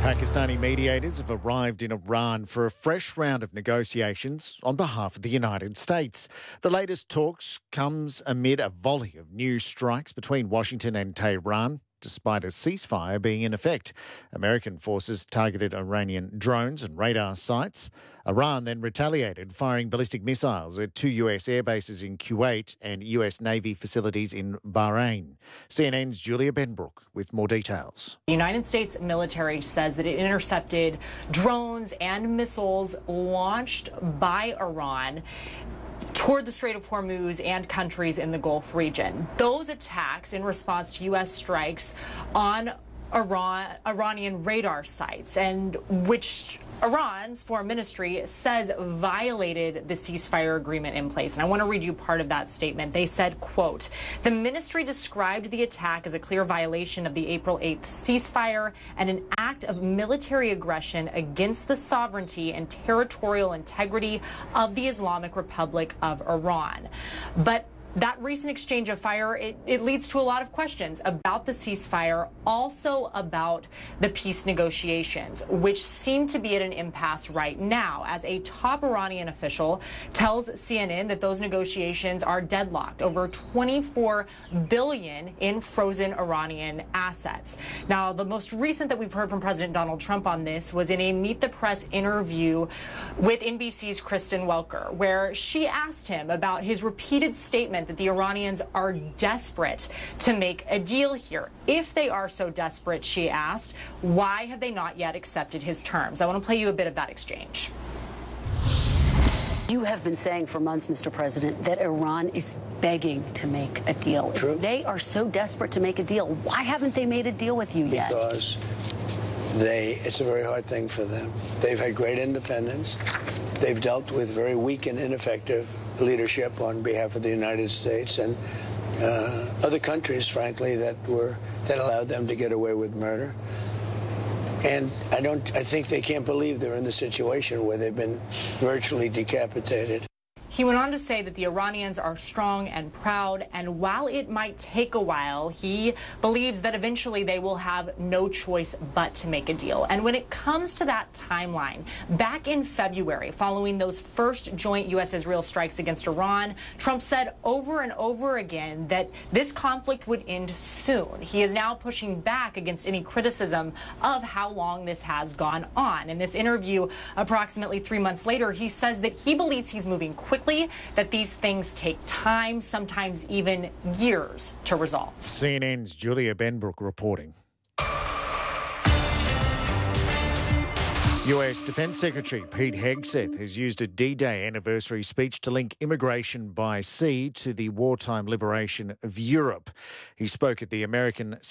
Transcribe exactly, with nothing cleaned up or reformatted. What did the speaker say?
Pakistani mediators have arrived in Iran for a fresh round of negotiations on behalf of the United States. The latest talks comes amid a volley of new strikes between Washington and Tehran, despite a ceasefire being in effect. American forces targeted Iranian drones and radar sites. Iran then retaliated, firing ballistic missiles at two U S air bases in Kuwait and U S Navy facilities in Bahrain. C N N's Julia Benbrook with more details. The United States military says that it intercepted drones and missiles launched by Iran toward the Strait of Hormuz and countries in the Gulf region. Those attacks in response to U S strikes on Iran, Iranian radar sites, and which Iran's foreign ministry says violated the ceasefire agreement in place. And I want to read you part of that statement. They said, quote, "The ministry described the attack as a clear violation of the April eighth ceasefire and an act of military aggression against the sovereignty and territorial integrity of the Islamic Republic of Iran." But that recent exchange of fire, it, it leads to a lot of questions about the ceasefire, also about the peace negotiations, which seem to be at an impasse right now, as a top Iranian official tells C N N that those negotiations are deadlocked over twenty-four billion dollars in frozen Iranian assets. Now, the most recent that we've heard from President Donald Trump on this was in a Meet the Press interview with N B C's Kristen Welker, where she asked him about his repeated statement that the Iranians are desperate to make a deal here. If they are so desperate, she asked, why have they not yet accepted his terms? I want to play you a bit of that exchange. You have been saying for months, Mister President, that Iran is begging to make a deal. True. If they are so desperate to make a deal, why haven't they made a deal with you yet? Because they, it's a very hard thing for them. They've had great independence. They've dealt with very weak and ineffective leadership on behalf of the United States and uh, other countries, frankly, that were that allowed them to get away with murder. And I don't. I think they can't believe they're in the situation where they've been virtually decapitated. He went on to say that the Iranians are strong and proud, and while it might take a while, he believes that eventually they will have no choice but to make a deal. And when it comes to that timeline, back in February, following those first joint U S Israel strikes against Iran, Trump said over and over again that this conflict would end soon. He is now pushing back against any criticism of how long this has gone on. In this interview, approximately three months later, he says that he believes he's moving quickly, that these things take time, sometimes even years, to resolve. C N N's Julia Benbrook reporting. U S Defence Secretary Pete Hegseth has used a D-Day anniversary speech to link immigration by sea to the wartime liberation of Europe. He spoke at the American